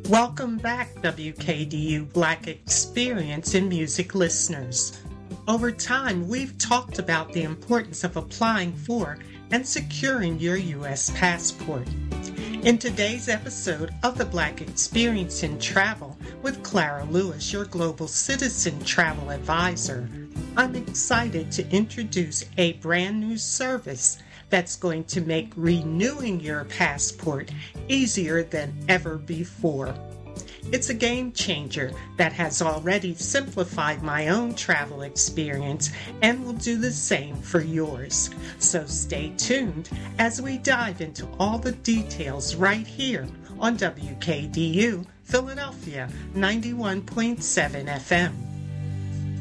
Welcome back, WKDU Black Experience in Music listeners. Over time, we've talked about the importance of applying for and securing your U.S. passport. In today's episode of the Black Experience in Travel with Clara Lewis, your Global Citizen Travel Advisor, I'm excited to introduce a brand new service that's going to make renewing your passport easier than ever before. It's a game changer that has already simplified my own travel experience and will do the same for yours. So stay tuned as we dive into all the details right here on WKDU Philadelphia 91.7 FM.